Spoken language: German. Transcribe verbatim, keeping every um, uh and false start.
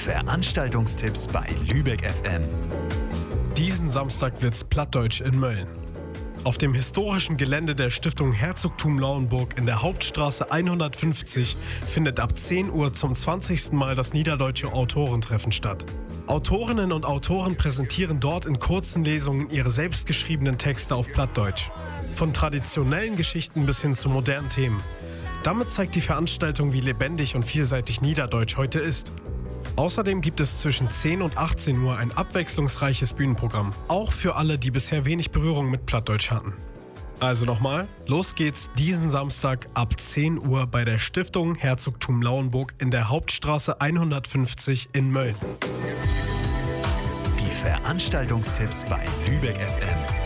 Veranstaltungstipps bei Lübeck F M. Diesen Samstag wird's Plattdeutsch in Mölln. Auf dem historischen Gelände der Stiftung Herzogtum Lauenburg in der Hauptstraße hundertfünfzig findet ab zehn Uhr zum zwanzigsten Mal das Niederdeutsche Autorentreffen statt. Autorinnen und Autoren präsentieren dort in kurzen Lesungen ihre selbstgeschriebenen Texte auf Plattdeutsch. Von traditionellen Geschichten bis hin zu modernen Themen. Damit zeigt die Veranstaltung, wie lebendig und vielseitig Niederdeutsch heute ist. Außerdem gibt es zwischen zehn und achtzehn Uhr ein abwechslungsreiches Bühnenprogramm, auch für alle, die bisher wenig Berührung mit Plattdeutsch hatten. Also nochmal, los geht's diesen Samstag ab zehn Uhr bei der Stiftung Herzogtum Lauenburg in der Hauptstraße hundertfünfzig in Mölln. Die Veranstaltungstipps bei Lübeck F M.